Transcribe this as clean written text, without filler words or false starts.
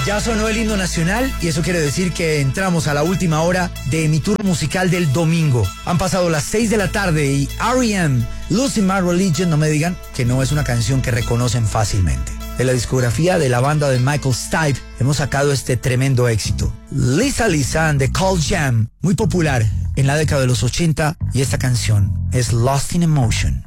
Ya sonó el himno nacional y eso quiere decir que entramos a la última hora de mi tour musical del domingo. Han pasado las 6 de la tarde y R.E.M., Losing My Religion, no me digan que no es una canción que reconocen fácilmente. De la discografía de la banda de Michael Stipe hemos sacado este tremendo éxito. Lisa Lisa and the Call Jam, muy popular en la década de los 80, y esta canción es Lost in Emotion.